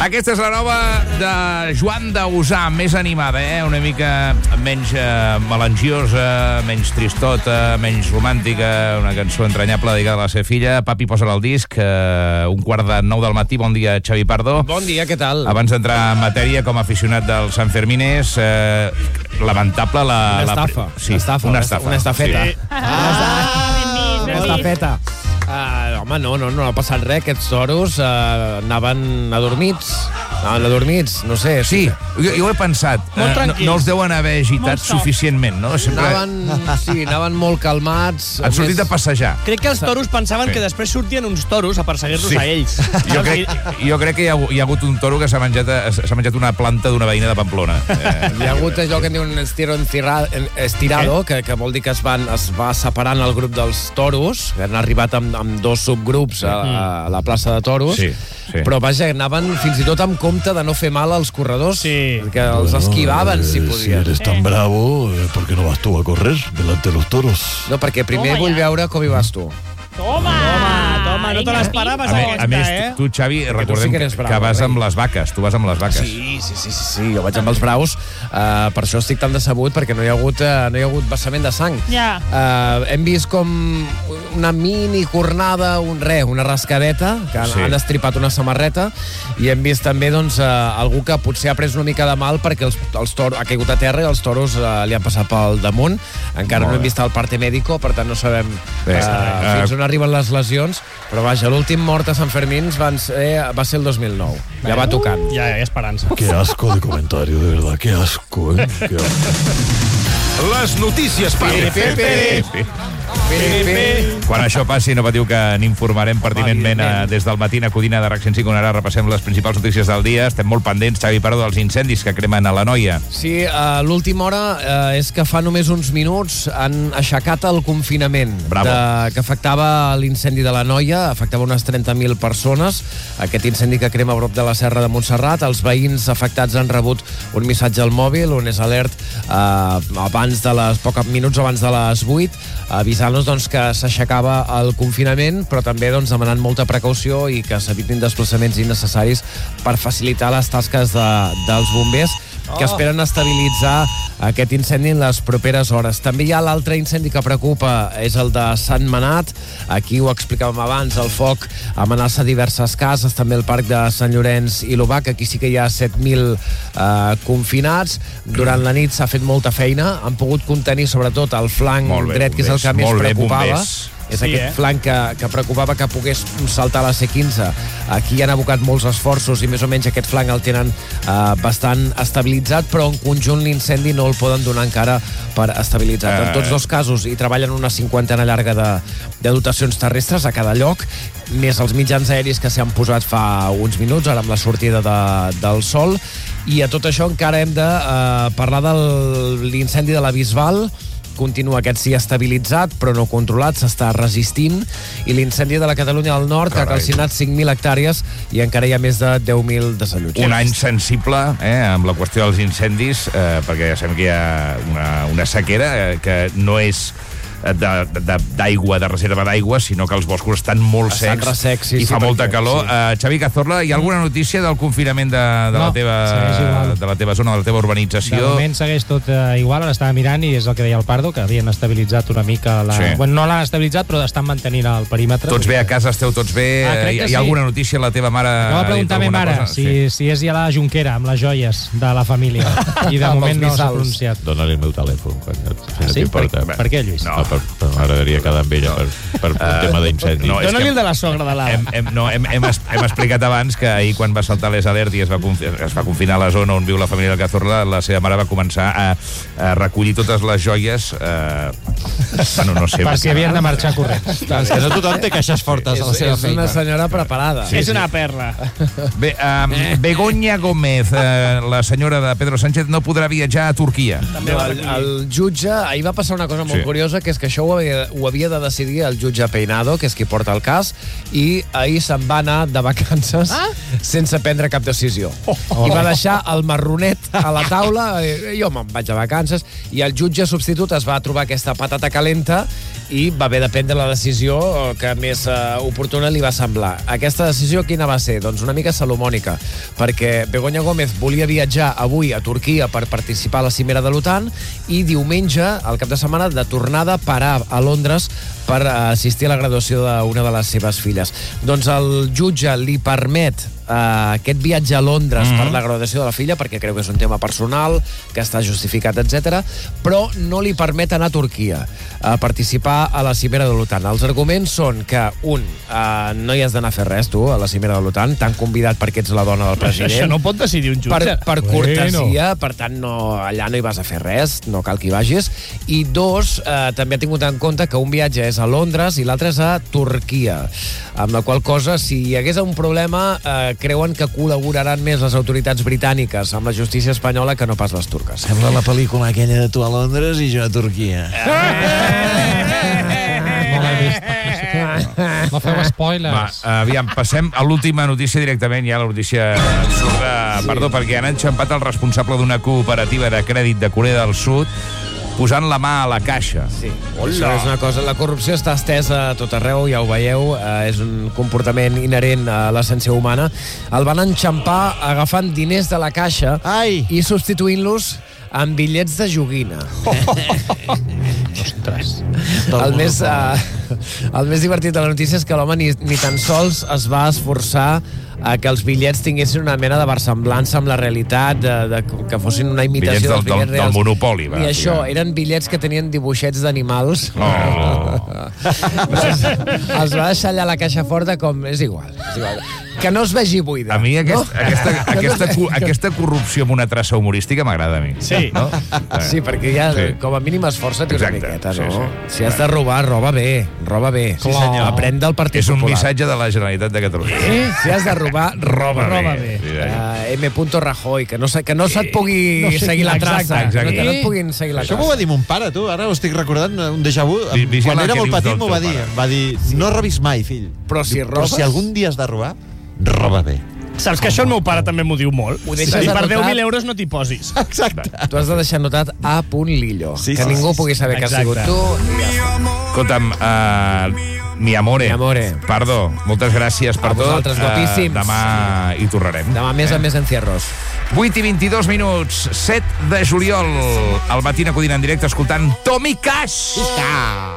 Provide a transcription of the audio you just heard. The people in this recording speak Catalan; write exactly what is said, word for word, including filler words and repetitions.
Aquesta és la nova de Joan Dausà, més animada, eh? Una mica menys eh, melangiosa, menys tristota, menys romàntica, una cançó entranyable dedicada a la seva filla. Papi, posa-la al disc, eh, un quart de nou del matí. Bon dia, Xavi Pardo. Bon dia, què tal? Abans d'entrar en matèria, com a aficionat dels Sanfermines, eh, lamentable la... Una estafa. La... Sí, una estafa. Una estafa. Una estafeta. Sí. Ah, una estafeta. Uh, home, no, no, no ha passat res. Aquests toros uh, anaven adormits. Anaven adormits, no sé. Sí, jo, jo ho he pensat. Uh, no, no els deuen haver agitat suficientment, no? Sempre... Anaven, sí, anaven molt calmats. Han sortit a passejar. Crec que els toros pensaven sí. que després sortien uns toros a perseguir-los sí. a ells. Jo crec, jo crec que hi ha, hi ha hagut un toro que s'ha menjat, s'ha menjat una planta d'una veïna de Pamplona. Eh. Hi ha hagut allò que en diuen estiro estirado, que, que vol dir que es, van, es va separant el grup dels toros, que han arribat amb, amb dos subgrups a, a la plaça de toros, sí, sí. però vaja, anaven fins i tot amb compte de no fer mal als corredors, sí. que els bueno, esquivaven eh, si podien. Si eres tan bravo, eh, ¿por qué no vas tú a correr delante de los toros? No, perquè primer Toma vull ja. veure com hi vas tu. Toma! Toma, toma, no te l'esperaves a, aquesta, a més, eh? tu, Xavi, recordem sí que, que, bravo, que vas rei. amb les vaques. Tu vas amb les vaques. Sí, sí, sí, sí, sí. Jo vaig amb els braus. Uh, per això estic tan decebut, perquè no hi ha hagut, uh, no hi ha hagut vessament de sang. Ja. Uh, hem vist com una mini cornada, un re, una rascadeta, que sí. han estripat una samarreta, i hem vist també doncs, uh, algú que potser ha pres una mica de mal perquè els, els toros, ha caigut a terra i els toros uh, li han passat pel damunt. Encara Molt no hem vist el parte mèdico, per tant no sabem uh, fins on arriben les lesions. Però vaja, l'últim mort a Sant Fermins va ser, va ser el dos mil nou. Ja va tocant. Ja, ja, esperança. Qué asco de comentario, de verdad. Qué asco, ¿eh? Qué asco. Les notícies per... Quan això passi, no patiu que n'informarem pertinentment a, des del matí a Codina de RAC cent cinc, on ara repassem les principals notícies del dia. Estem molt pendents, Xavi Pardo, dels incendis que cremen a l'Anoia. Sí, uh, l'última hora uh, és que fa només uns minuts han aixecat el confinament de, que afectava l'incendi de l'Anoia, afectava unes trenta mil persones. Aquest incendi que crema a prop de la Serra de Montserrat. Els veïns afectats han rebut un missatge al mòbil, on és alert uh, abans de les, pocs minuts abans de les vuit, avisant-nos doncs, que s'aixecava el confinament, però també doncs, demanant molta precaució i que s'evitin desplaçaments innecessaris per facilitar les tasques de, dels bombers, que esperen estabilitzar aquest incendi en les properes hores. També hi ha l'altre incendi que preocupa, és el de Sant Manat. Aquí ho explicàvem abans, el foc amenaça diverses cases, també el parc de Sant Llorenç i l'Obac. Aquí sí que hi ha set mil eh, confinats. Durant la nit s'ha fet molta feina, han pogut contenir sobretot el flanc bé, dret, que és el que més preocupava. Bombers. És sí, aquest eh? flanc que, que preocupava que pogués saltar a la C quinze. Aquí han abocat molts esforços i més o menys aquest flanc el tenen eh, bastant estabilitzat, però en conjunt l'incendi no el poden donar encara per estabilitzat. Uh... En tots dos casos hi treballen una cinquantena llarga de, de dotacions terrestres a cada lloc, més els mitjans aeris que s'han posat fa uns minuts, ara amb la sortida de, del sol. I a tot això encara hem de eh, parlar de l'incendi de la Bisbal. Continua aquest sí estabilitzat, però no controlat, s'està resistint, i l'incendi de la Catalunya del Nord, Carai. que ha calcinat cinc mil hectàrees i encara hi ha més de deu mil desallotjats. Un any sensible eh, amb la qüestió dels incendis, eh, perquè ja sabem que hi ha una, una sequera eh, que no és d'aigua, de, de, de reserva d'aigua, sinó que els boscos estan molt estan secs ressecs, sí, i sí, fa molta perquè, calor. Sí. Uh, Xavi Cazorla, hi ha alguna notícia del confinament de, de, no, la teva, de la teva zona, de la teva urbanització? De moment segueix tot uh, igual, ara estava mirant i és el que deia el Pardo, que havien estabilitzat una mica la... Sí. Bueno, no l'han estabilitzat, però estan mantenint el perímetre. Tots bé a casa, esteu tots bé? Ah, hi, hi ha sí. alguna notícia? La teva mare... Acaba de preguntar a ma mare si, sí. si és ja la Junquera, amb les joies de la família. I de moment no s'ha pronunciat. Dóna-li el meu telèfon. Quan et, ah, sí? Per, per què, Lluís? No, per, per m'agradaria quedar amb ella per, per un uh, tema d'incendi. No, Dóna-li el de la sogra de l'Ada. Hem, hem, no, hem, hem, hem explicat abans que ahir, quan va saltar les alert i es va, es va confinar la zona on viu la família del Cazorla, la seva mare va començar a, a recollir totes les joies. Eh, bueno, no sé. Per si havien de marxar corrents. És que no tothom té caixes fortes a la seva feina. És una senyora preparada. Sí, és una perla. Bé, um, Begoña Gómez, eh, la senyora de Pedro Sánchez, no podrà viatjar a Turquia. No, el, el jutge, ahir va passar una cosa molt sí. curiosa, que és és que això ho havia, ho havia de decidir el jutge Peinado, que és qui porta el cas, i ahir se'n va anar de vacances ah? sense prendre cap decisió. Oh, oh. I va deixar el marronet a la taula, jo me'n vaig de vacances, i el jutge substitut es va trobar aquesta patata calenta i va haver de prendre la decisió que més uh, oportuna li va semblar. Aquesta decisió quina va ser? Doncs una mica salomònica, perquè Begoña Gómez volia viatjar avui a Turquia per participar a la cimera de l'OTAN i diumenge, al cap de setmana, de tornada, parar a Londres per assistir a la graduació d'una de les seves filles. Doncs el jutge li permet Uh, aquest viatge a Londres mm-hmm. per la graduació de la filla, perquè creu que és un tema personal, que està justificat, etcètera, però no li permet anar a Turquia a participar a la cimera de l'OTAN. Els arguments són que, un, uh, no hi has d'anar a fer res, tu, a la cimera de l'OTAN, t'han convidat perquè ets la dona del president. Això no pot decidir un jutge. Per, per cortesia, bueno. Per tant, no, allà no hi vas a fer res, no cal que hi vagis. I dos, uh, també ha tingut en compte que un viatge és a Londres i l'altre és a Turquia, amb la qual cosa, si hi hagués un problema, uh, creuen que col·laboraran més les autoritats britàniques amb la justícia espanyola que no pas les turques. Sembla la pel·lícula aquella de tu a Londres i jo a Turquia. No l'he vist. No feu spoilers. Va, aviam, passem a l'última notícia directament, ja la notícia absurda. Sí. Perdó, perquè han enxampat el responsable d'una cooperativa de crèdit de Corea del Sud posant la mà a la caixa. Sí, això és una cosa. La corrupció està estesa a tot arreu, ja ho veieu, eh, és un comportament inherent a l'essència humana. El van enxampar agafant diners de la caixa Ai. i substituint-los amb bitllets de joguina. Ostres. El més, uh, el més divertit de la notícia és que l'home ni, ni tan sols es va esforçar a que els bitllets tinguessin una mena de versemblança amb la realitat, de, de, que fossin una imitació bitllets del, dels bitllets del, reals. del Monopoli. Va, I això, ja. eren bitllets que tenien dibuixets d'animals. Oh. els, els va deixar allà a la caixa forta com... És igual, és igual. Que no es vegi buida. A mi aquest, no? aquesta, aquesta, no aquesta corrupció amb una traça humorística m'agrada a mi. Sí. No? Sí, perquè ja sí. com a mínim esforça't una Exacte. miqueta, no? Sí, sí. Si has de robar, roba bé, roba bé. Sí, senyor. Aprèn del Partit És un Popular. missatge de la Generalitat de Catalunya. Sí? Si has de robar, roba, Roba bé. bé. Sí, Uh, M. Rajoy, que no, se, que no se't pugui No sé, seguir la traça. exacte, exacte. Que no et puguin seguir la Això traça. m'ho va dir mon pare, tu. Ara ho estic recordant, un déjà vu. Vi- vigila Quan era què molt dius petit del m'ho teu va dir. pare. Va dir, no robis mai, fill. Però si Però robes... si algun dia has de robar, roba bé. Saps que això el meu pare també m'ho diu molt? Ho deixes I per anotat. deu mil euros no t'hi posis. Exacte. Tu has de deixar notat A. Lillo. Sí, que sí, ningú sí, pugui saber que has Exacte. sigut tu. I ja està. Escolta'm, uh, mi amore. Mi amore. Perdó, moltes gràcies per A tot. vosaltres, guapíssims. Uh, demà hi tornarem. Demà més a més encierros. vuit i vint-i-dos minuts, set de juliol, al Matina Codina en directe, escoltant Tommy Cash.